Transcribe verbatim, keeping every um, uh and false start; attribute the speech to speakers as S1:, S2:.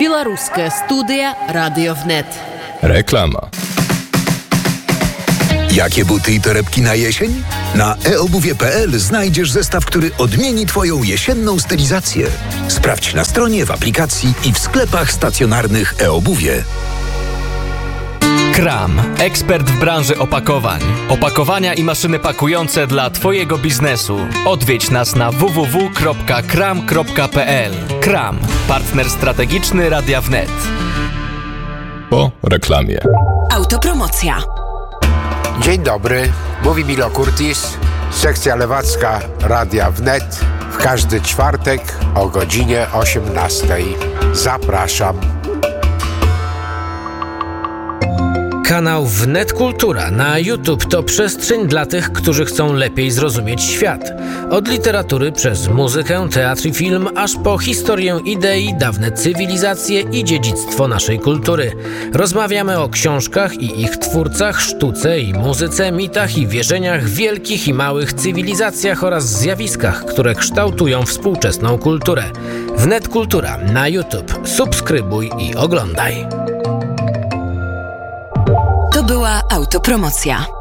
S1: Белорусская студия Радиовнет.
S2: Reklama.
S3: Jakie buty i torebki na jesień? Na e obuwie kropka p l znajdziesz zestaw, który odmieni Twoją jesienną stylizację. Sprawdź na stronie, w aplikacji i w sklepach stacjonarnych e-obuwie.
S4: Kram. Ekspert w branży opakowań. Opakowania i maszyny pakujące dla Twojego biznesu. Odwiedź nas na w w w kropka kram kropka p l. Kram. Partner strategiczny Radia Wnet.
S2: Po reklamie.
S5: Autopromocja.
S6: Dzień dobry, mówi Milo Curtis, sekcja lewacka Radia Wnet. W każdy czwartek o godzinie osiemnastej. Zapraszam.
S7: Kanał Wnet Kultura na YouTube to przestrzeń dla tych, którzy chcą lepiej zrozumieć świat. Od literatury przez muzykę, teatr i film, aż po historię idei, dawne cywilizacje i dziedzictwo naszej kultury. Rozmawiamy o książkach i ich twórcach, sztuce i muzyce, mitach i wierzeniach, wielkich i małych cywilizacjach oraz zjawiskach, które kształtują współczesną kulturę. Wnet Kultura na YouTube. Subskrybuj i oglądaj.
S5: To była autopromocja.